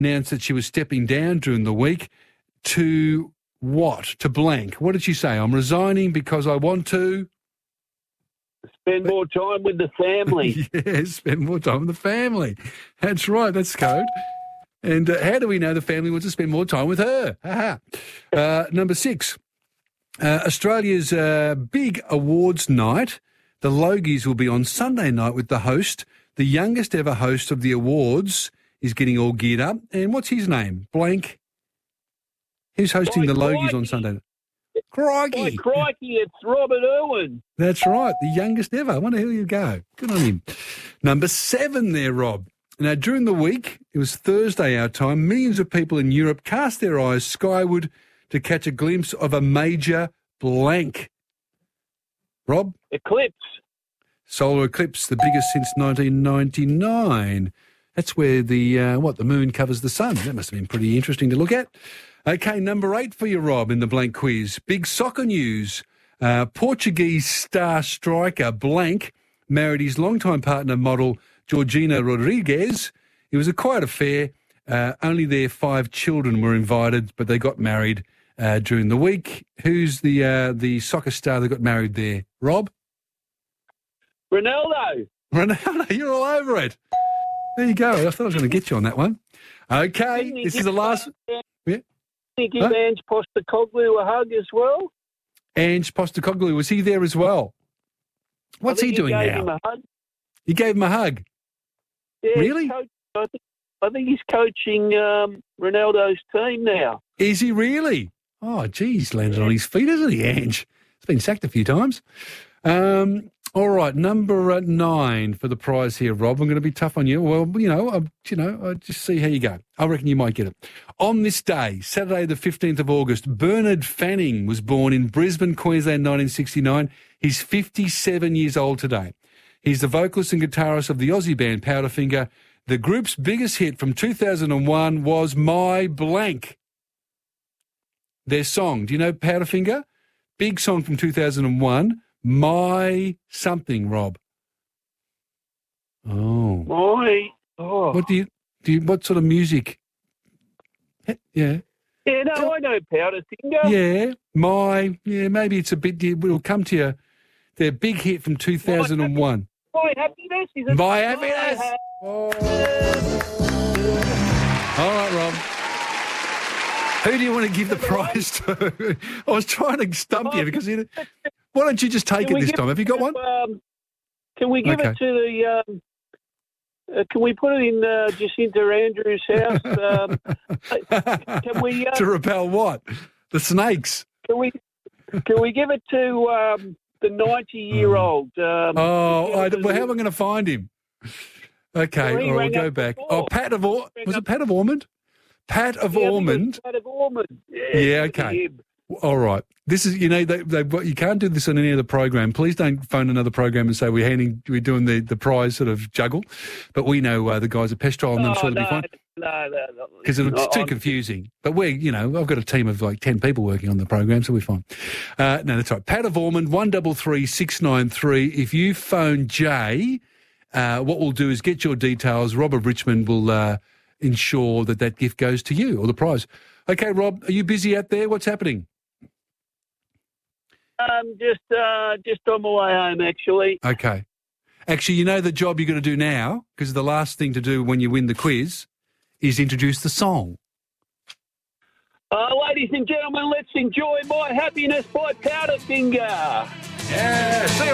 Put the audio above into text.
announced that she was stepping down during the week to what? To blank. What did she say? I'm resigning because I want to... Spend more time with the family. Yes, spend more time with the family. That's right, that's code. And how do we know the family wants to spend more time with her? Number 6, Australia's big awards night. The Logies will be on Sunday night with the host. The youngest ever host of the awards is getting all geared up. And what's his name? Blank. Who's hosting the Logies on Sunday night? Crikey. Crikey, it's Robert Irwin. That's right, the youngest ever. I wonder who you go. Good on him. Number 7 there, Rob. Now, during the week, it was Thursday our time, millions of people in Europe cast their eyes skyward to catch a glimpse of a major blank. Rob? Eclipse. Solar eclipse, the biggest since 1999. That's where the moon covers the sun. That must have been pretty interesting to look at. Okay, number 8 for you, Rob, in the blank quiz. Big soccer news. Portuguese star striker blank married his longtime partner model Georgina Rodriguez. It was a quiet affair. Only their 5 children were invited, but they got married during the week. Who's the soccer star that got married there? Rob? Ronaldo, you're all over it. There you go. I thought I was going to get you on that one. Okay, this is the last... Yeah. Did you give Ange Postecoglou a hug as well? Ange Postecoglou, was he there as well? What's he doing now? Him a hug. You gave him a hug? Yeah, really? I think he's coaching Ronaldo's team now. Is he really? Oh, geez, landed on his feet, isn't he, Ange? He's been sacked a few times. All right, number 9 for the prize here, Rob. I'm going to be tough on you. Well, I'll just see how you go. I reckon you might get it. On this day, Saturday the 15th of August, Bernard Fanning was born in Brisbane, Queensland, 1969. He's 57 years old today. He's the vocalist and guitarist of the Aussie band Powderfinger. The group's biggest hit from 2001 was My Blank. Their song, do you know Powderfinger? Big song from 2001. My something, Rob. Oh. What do you what sort of music? Yeah. Yeah, no, I know Powderfinger. Yeah, maybe it's a bit, it'll come to you. Their big hit from 2001. My Happiness? Is it My Happiness? Oh. All right, Rob. Who do you want to give the prize to? I was trying to stump you because why don't you just take it this time? Have you got one? Can we give it to the... can we put it in Jacinta Andrews' house? Can we... to repel what? The snakes? Can we give it to the 90-year-old? Well, how am I going to find him? Okay, all right, we'll go back. Before. Was it Pat of Ormond? Pat of Ormond. Pat of Ormond. Yeah, okay. All right. This is, you can't do this on any other program. Please don't phone another program and say we're doing the prize sort of juggle. But we know the guys at Pestrol and I'm sure they'll be fine. No. Because it's too confusing. But I've got a team of like 10 people working on the program, so we're fine. No, that's right. Pat of Ormond, 133 693. If you phone Jay, what we'll do is get your details. Rob of Richmond will ensure that gift goes to you or the prize. Okay, Rob, are you busy out there? What's happening? Just on my way home, actually. Okay. Actually, you know the job you're going to do now, because the last thing to do when you win the quiz is introduce the song. Ladies and gentlemen, let's enjoy My Happiness by Powderfinger. Yeah, see you.